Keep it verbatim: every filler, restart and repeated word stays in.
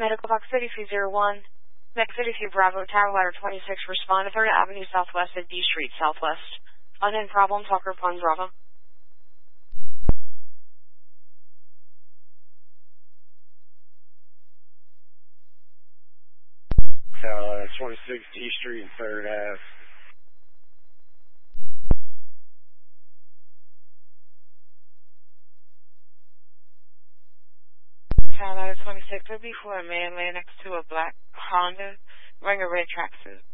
Medical Box thirty-three oh one. Mech thirty-three Bravo, Tower Ladder twenty-six, respond to third Avenue Southwest at D Street Southwest. Unknown problem, Talker Pond Bravo. Tower Ladder twenty-six, D Street and third Ave. Tower Ladder twenty-six, would be for a man laying next to a black Honda wearing a red tracksuit.